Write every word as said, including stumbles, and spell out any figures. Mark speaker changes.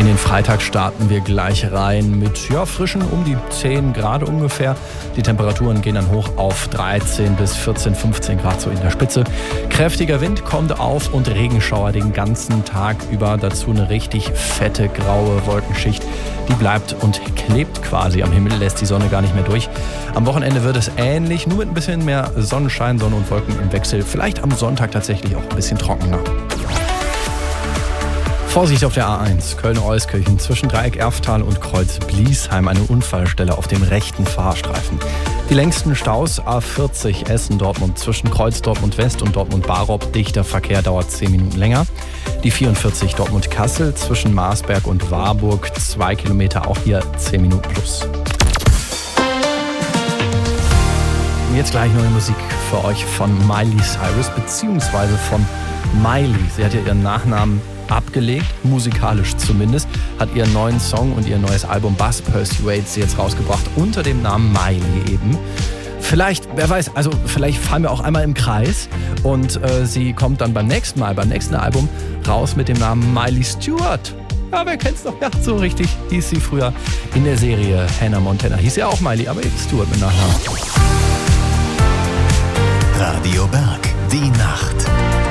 Speaker 1: In den Freitag starten wir gleich rein mit ja, frischen um die zehn Grad ungefähr. Die Temperaturen gehen dann hoch auf dreizehn bis vierzehn, fünfzehn Grad so in der Spitze. Kräftiger Wind kommt auf und Regenschauer den ganzen Tag über. Dazu eine richtig fette graue Wolkenschicht. Die bleibt und klebt quasi am Himmel, lässt die Sonne gar nicht mehr durch. Am Wochenende wird es ähnlich, nur mit ein bisschen mehr Sonnenschein, Sonne und Wolken im Wechsel. Vielleicht am Sonntag tatsächlich auch ein bisschen trockener. Vorsicht auf der A eins, Köln-Euskirchen, zwischen Dreieck-Erftal und Kreuz-Bliesheim, eine Unfallstelle auf dem rechten Fahrstreifen. Die längsten Staus A vierzig Essen-Dortmund, zwischen Kreuz Dortmund-West und Dortmund-Barop, dichter Verkehr, dauert zehn Minuten länger. Die vierundvierzig Dortmund-Kassel, zwischen Marsberg und Warburg, zwei Kilometer, auch hier zehn Minuten plus. Und jetzt gleich neue Musik für euch von Miley Cyrus, beziehungsweise von Miley. Sie hat ja ihren Nachnamen abgelegt, musikalisch zumindest, hat ihren neuen Song und ihr neues Album Buzz Persuades jetzt rausgebracht, unter dem Namen Miley eben. Vielleicht, wer weiß, also vielleicht fahren wir auch einmal im Kreis und äh, sie kommt dann beim nächsten Mal, beim nächsten Album raus mit dem Namen Miley Stewart. Ja, wer kennt's noch? Ja, so richtig hieß sie früher in der Serie Hannah Montana. Hieß ja auch Miley, aber eben Stewart mit Nachnamen.
Speaker 2: Radio Berg, die Nacht.